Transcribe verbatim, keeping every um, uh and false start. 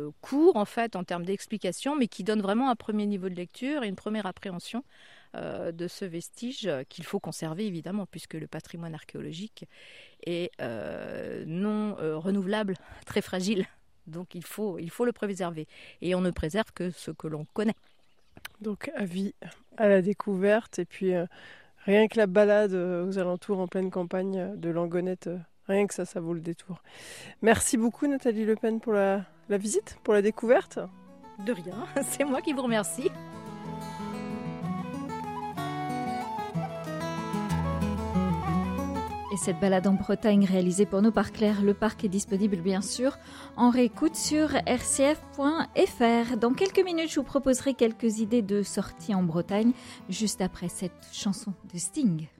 euh, court en fait en termes d'explication, mais qui donne vraiment un premier niveau de lecture et une première appréhension euh, de ce vestige euh, qu'il faut conserver évidemment, puisque le patrimoine archéologique est euh, non euh, renouvelable, très fragile. Donc il faut, il faut le préserver. Et on ne préserve que ce que l'on connaît. Donc avis à la découverte et puis euh, rien que la balade euh, aux alentours en pleine campagne euh, de Langonette, euh, rien que ça, ça vaut le détour. Merci beaucoup Nathalie Le Pen pour la, la visite, pour la découverte. De rien, c'est moi qui vous remercie. Et cette balade en Bretagne réalisée pour nous par Claire Le Parc est disponible bien sûr en réécoute sur r c f point f r. Dans quelques minutes, je vous proposerai quelques idées de sorties en Bretagne juste après cette chanson de Sting.